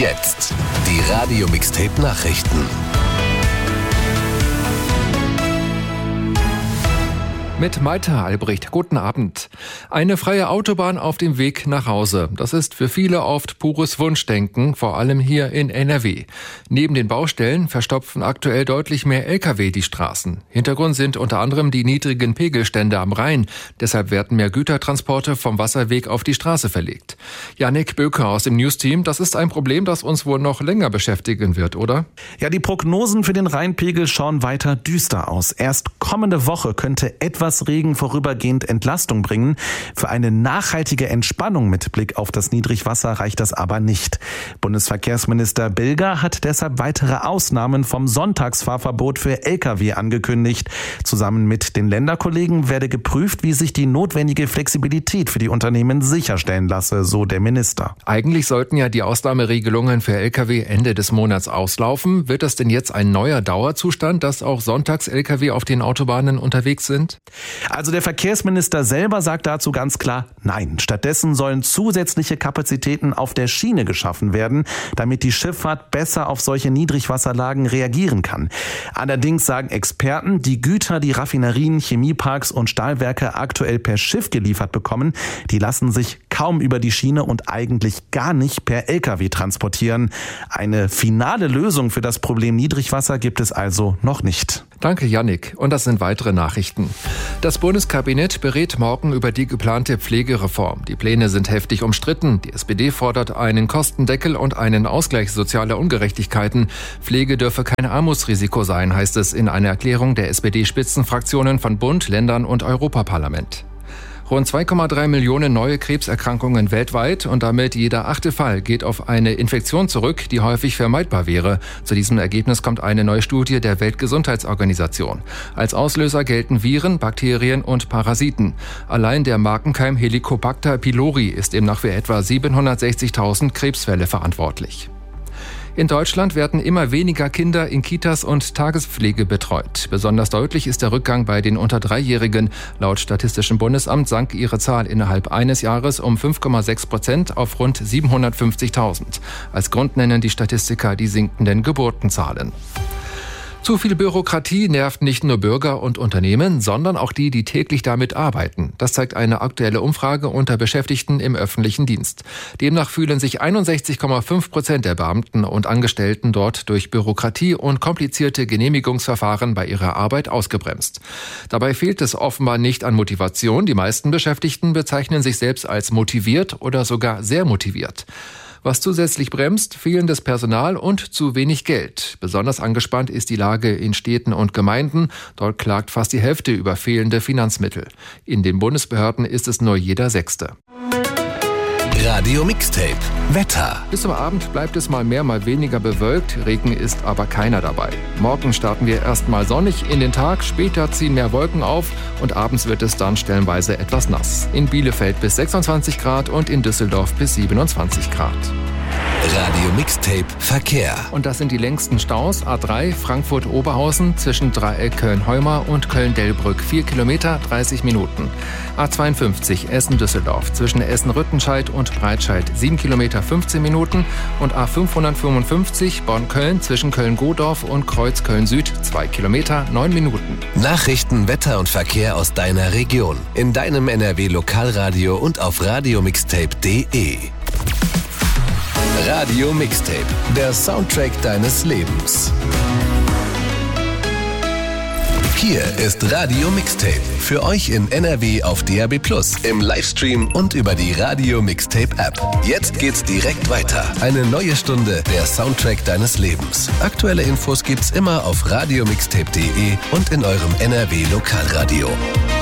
Jetzt die Radio Mixtape Nachrichten. Mit Malte Albrecht. Guten Abend. Eine freie Autobahn auf dem Weg nach Hause. Das ist für viele oft pures Wunschdenken, vor allem hier in NRW. Neben den Baustellen verstopfen aktuell deutlich mehr Lkw die Straßen. Hintergrund sind unter anderem die niedrigen Pegelstände am Rhein. Deshalb werden mehr Gütertransporte vom Wasserweg auf die Straße verlegt. Jannik Böker aus dem Newsteam. Das ist ein Problem, das uns wohl noch länger beschäftigen wird, oder? Ja, die Prognosen für den Rheinpegel schauen weiter düster aus. Erst kommende Woche könnte etwas Regen vorübergehend Entlastung bringen. Für eine nachhaltige Entspannung mit Blick auf das Niedrigwasser reicht das aber nicht. Bundesverkehrsminister Bilger hat deshalb weitere Ausnahmen vom Sonntagsfahrverbot für Lkw angekündigt. Zusammen mit den Länderkollegen werde geprüft, wie sich die notwendige Flexibilität für die Unternehmen sicherstellen lasse, so der Minister. Eigentlich sollten ja die Ausnahmeregelungen für Lkw Ende des Monats auslaufen. Wird das denn jetzt ein neuer Dauerzustand, dass auch Sonntags-Lkw auf den Autobahnen unterwegs sind? Also der Verkehrsminister selber sagt dazu ganz klar nein. Stattdessen sollen zusätzliche Kapazitäten auf der Schiene geschaffen werden, damit die Schifffahrt besser auf solche Niedrigwasserlagen reagieren kann. Allerdings sagen Experten, die Güter, die Raffinerien, Chemieparks und Stahlwerke aktuell per Schiff geliefert bekommen, die lassen sich kaum über die Schiene und eigentlich gar nicht per Lkw transportieren. Eine finale Lösung für das Problem Niedrigwasser gibt es also noch nicht. Danke, Jannik. Und das sind weitere Nachrichten. Das Bundeskabinett berät morgen über die geplante Pflegereform. Die Pläne sind heftig umstritten. Die SPD fordert einen Kostendeckel und einen Ausgleich sozialer Ungerechtigkeiten. Pflege dürfe kein Armutsrisiko sein, heißt es in einer Erklärung der SPD-Spitzenfraktionen von Bund, Ländern und Europaparlament. Rund 2,3 Millionen neue Krebserkrankungen weltweit und damit jeder 8. Fall geht auf eine Infektion zurück, die häufig vermeidbar wäre. Zu diesem Ergebnis kommt eine neue Studie der Weltgesundheitsorganisation. Als Auslöser gelten Viren, Bakterien und Parasiten. Allein der Markenkeim Helicobacter pylori ist demnach für etwa 760.000 Krebsfälle verantwortlich. In Deutschland werden immer weniger Kinder in Kitas und Tagespflege betreut. Besonders deutlich ist der Rückgang bei den unter 3-Jährigen. Laut Statistischem Bundesamt sank ihre Zahl innerhalb eines Jahres um 5,6% auf rund 750.000. Als Grund nennen die Statistiker die sinkenden Geburtenzahlen. Zu viel Bürokratie nervt nicht nur Bürger und Unternehmen, sondern auch die, die täglich damit arbeiten. Das zeigt eine aktuelle Umfrage unter Beschäftigten im öffentlichen Dienst. Demnach fühlen sich 61,5% der Beamten und Angestellten dort durch Bürokratie und komplizierte Genehmigungsverfahren bei ihrer Arbeit ausgebremst. Dabei fehlt es offenbar nicht an Motivation. Die meisten Beschäftigten bezeichnen sich selbst als motiviert oder sogar sehr motiviert. Was zusätzlich bremst, fehlendes Personal und zu wenig Geld. Besonders angespannt ist die Lage in Städten und Gemeinden. Dort klagt fast die Hälfte über fehlende Finanzmittel. In den Bundesbehörden ist es nur jeder 6. Radio Mixtape Wetter. Bis zum Abend bleibt es mal mehr, mal weniger bewölkt. Regen ist aber keiner dabei. Morgen starten wir erstmal sonnig in den Tag. Später ziehen mehr Wolken auf und abends wird es dann stellenweise etwas nass. In Bielefeld bis 26 Grad und in Düsseldorf bis 27 Grad. Radio Mixtape Verkehr. Und das sind die längsten Staus. A3 Frankfurt-Oberhausen zwischen Dreieck Köln-Heumar und Köln-Dellbrück. 4 Kilometer, 30 Minuten. A52 Essen-Düsseldorf zwischen Essen-Rüttenscheid und Breitscheid. 7 Kilometer, 15 Minuten. Und A555 Bonn-Köln zwischen Köln-Godorf und Kreuz Köln-Süd. 2 Kilometer, 9 Minuten. Nachrichten, Wetter und Verkehr aus deiner Region. In deinem NRW-Lokalradio und auf radiomixtape.de. Radio Mixtape, der Soundtrack deines Lebens. Hier ist Radio Mixtape, für euch in NRW auf DAB+, im Livestream und über die Radio Mixtape App. Jetzt geht's direkt weiter. Eine neue Stunde, der Soundtrack deines Lebens. Aktuelle Infos gibt's immer auf radiomixtape.de und in eurem NRW Lokalradio.